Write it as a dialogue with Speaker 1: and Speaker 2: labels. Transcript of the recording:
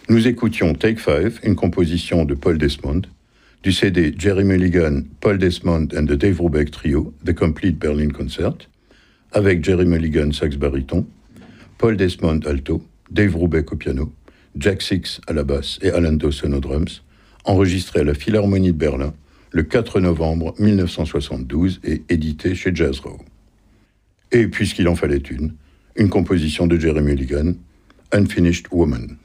Speaker 1: Nous écoutions Take 5, une composition de Paul Desmond, du CD Jerry Mulligan, Paul Desmond and the Dave Brubeck Trio, The Complete Berlin Concert, avec Jerry Mulligan sax baryton, Paul Desmond alto, Dave Brubeck au piano, Jack Six à la basse et Alan Dawson aux drums, enregistré à la Philharmonie de Berlin le 4 novembre 1972 et édité chez Jazz Row. Et puisqu'il en fallait une composition de Jerry Mulligan, Unfinished Woman.